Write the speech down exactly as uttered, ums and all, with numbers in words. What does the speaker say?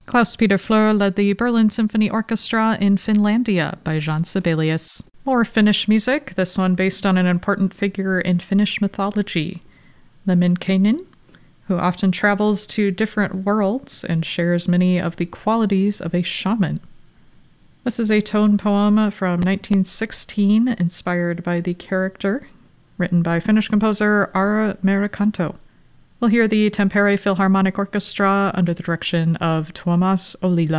Klaus-Peter Fleur led the Berlin Symphony Orchestra in Finlandia by Jean Sibelius. More Finnish music, this one based on an important figure in Finnish mythology, Lemminkainen, who often travels to different worlds and shares many of the qualities of a shaman. This is a tone poem from nineteen sixteen, inspired by the character, written by Finnish composer Ara Merikanto. We'll hear the Tampere Philharmonic Orchestra under the direction of Tuomas Ollila.